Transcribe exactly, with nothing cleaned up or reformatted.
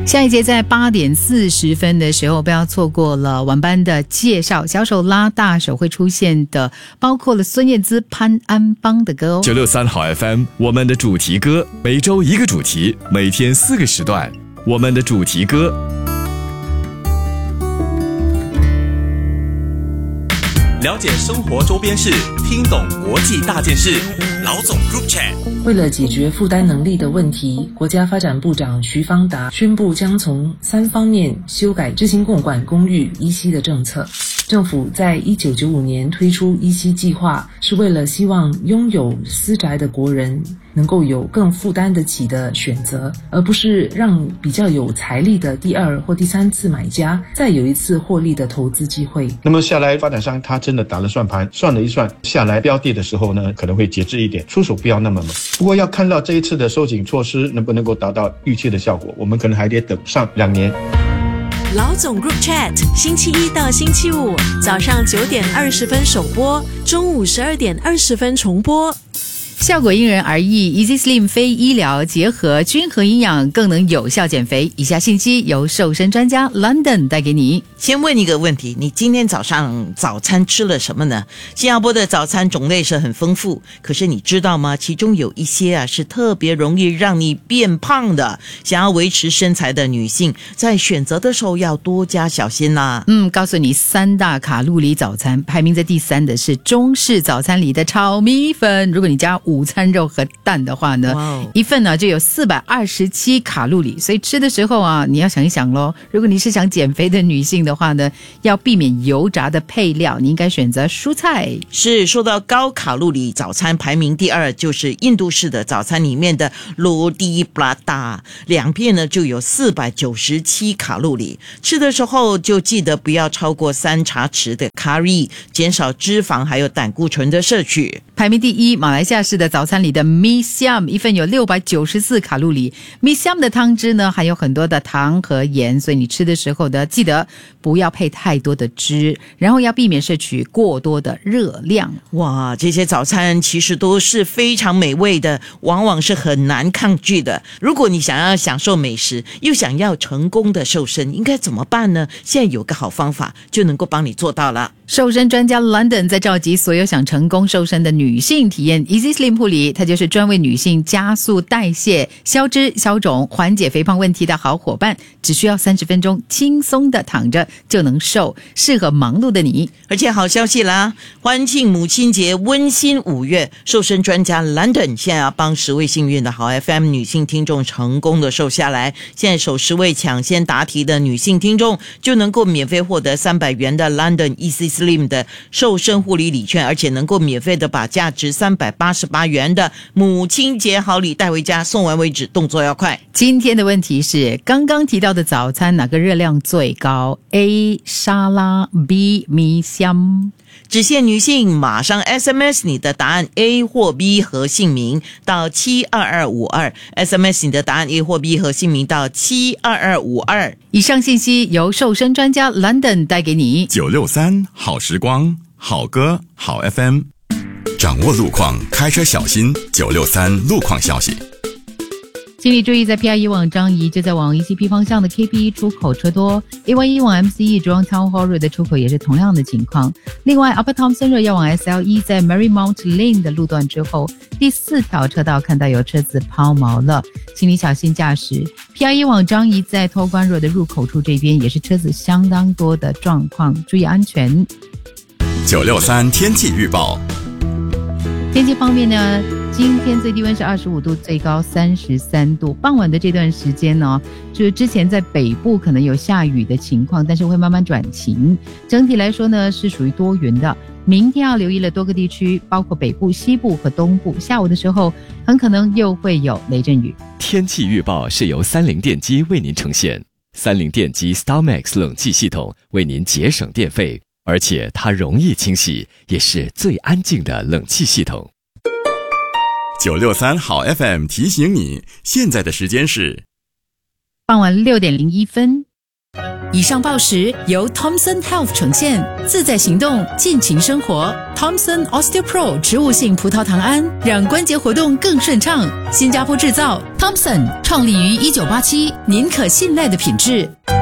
下一节在八点四十分的时候，不要错过了晚班的介绍。小手拉大手会出现的，包括了孙燕姿、潘安邦的歌哦。 九六三好 F M， 我们的主题歌，每周一个主题，每天四个时段，我们的主题歌。 了解生活周边事，听懂国际大件事。老总 Group Chat。 为了解决负担能力的问题，国家发展部长徐方达宣布将从三方面修改知行共管公寓依稀的政策。政府在一九九五年推出依稀计划，是为了希望拥有私宅的国人能够有更负担得起的选择，而不是让比较有财力的第二或第三次买家再有一次获利的投资机会。 那么下来发展商他真的打了算盘，算了一算下来标的的时候呢，可能会节制一点，出手不要那么猛。不过要看到这一次的收紧措施能不能够达到预期的效果，我们可能还得等上两年。 老总 Group Chat， 星期一到星期五早上九点二十分首播，中午十二点二十分重播。 效果因人而异 ，Easy Slim 非医疗结合均衡营养，更能有效减肥。以下信息由瘦身专家 London 带给你。 先问一个问题，你今天早上早餐吃了什么呢？新加坡的早餐种类是很丰富，可是你知道吗？其中有一些啊是特别容易让你变胖的。想要维持身材的女性，在选择的时候要多加小心啦。 嗯，告诉你三大卡路里早餐，排名在第三的是中式早餐里的炒米粉。如果你加午餐肉和蛋的话呢， wow. 一份呢就有四百二十七卡路里，所以吃的时候啊，你要想一想咯。如果你是想减肥的女性的话呢，要避免油炸的配料，你应该选择蔬菜。 是，说到高卡路里早餐，排名第二就是印度式的早餐里面的罗蒂布拉达，两片呢就有四百九十七卡路里。吃的时候就记得不要超过三茶匙的咖喱，减少脂肪还有胆固醇的摄取。 排名第一，马来西亚式的早餐里的 Mee Siam， 一份有六百九十四卡路里。Mee Siam 的汤汁呢含有很多的糖和盐，所以你吃的时候呢，记得不要配太多的汁，然后要避免摄取过多的热量。 哇，这些早餐其实都是非常美味的，往往是很难抗拒的。如果你想要享受美食，又想要成功的瘦身，应该怎么办呢？现在有个好方法就能够帮你做到了。 瘦身专家 London 在召集所有想成功瘦身的女性体验 Easy Slim 护理，它就是专为女性加速代谢、消脂、消肿、缓解肥胖问题的好伙伴。只需要三十分钟，轻松的躺着就能瘦，适合忙碌的你。 而且好消息啦，欢庆母亲节温馨五月，瘦身专家 London 现在要帮十位幸运的好 F M 女性听众成功的瘦下来。现在首十位抢先答题的女性听众就能够免费获得三百元的 London Easy Slim 的瘦身护理礼券，而且能够免费的把价值三百八十八元的母亲节好礼带回家，送完为止，动作要快。 今天的问题是，刚刚提到的早餐哪个热量最高？ A. 沙拉 B. 米香。 只限女性，马上 S M S 你的答案 A 或 B 和姓名到七二二五二 S M S 你的答案 A 或 B 和姓名到七二二五二。 以上信息由瘦身专家 London 带给你。 九六三好时光，好歌好 F M， 掌握路况，开车小心。九六三路况消息。 请你注意，在 P I 一 往张仪就在往 E C P 方向的 K P 一出口车多， A Y 一 往 M C E 中央 Town Hall Road 的出口也是同样的情况。另外 Upper Thomson Road 要往 S L E 在 Marymount Lane 的路段之后，第四条车道看到有车子抛锚了，请你小心驾驶。 P I 一 往张仪在托关 Road 的入口处这边也是车子相当多的状况，注意安全。 九六三天气预报。 天气方面呢，今天最低温是二十五度，最高三十三度。傍晚的这段时间呢，就是之前在北部可能有下雨的情况，但是会慢慢转晴。整体来说呢，是属于多云的。明天要留意了多个地区，包括北部、西部和东部，下午的时候很可能又会有雷阵雨。 天气预报是由三菱电机为您呈现，三菱电机 StarMax 冷气系统为您节省电费，而且它容易清洗，也是最安静的冷气系统。 九六三好 F M 提醒你，现在的时间是傍晚六点零一分。 以上报时由 Thomson Health 呈现，自在行动，尽情生活。Thomson OsteoPro 植物性葡萄糖胺，让关节活动更顺畅。新加坡制造 ，Thomson 创立于一九八七，您可信赖的品质。